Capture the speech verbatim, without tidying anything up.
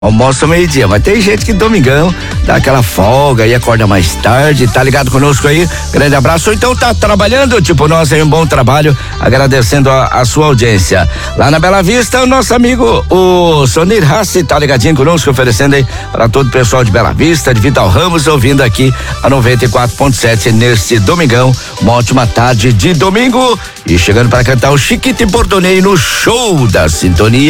Almoça meio-dia, mas tem gente que domingão dá aquela folga e acorda mais tarde, tá ligado conosco aí? Grande abraço. Ou então tá trabalhando, tipo nós aí, um bom trabalho, agradecendo a, a sua audiência. Lá na Bela Vista, o nosso amigo, o Sonir Hassi, tá ligadinho conosco, oferecendo aí para todo o pessoal de Bela Vista, de Vital Ramos, ouvindo aqui a noventa e quatro ponto sete neste domingão. Uma ótima tarde de domingo e chegando para cantar o Chiquito e Bordonei no show da sintonia.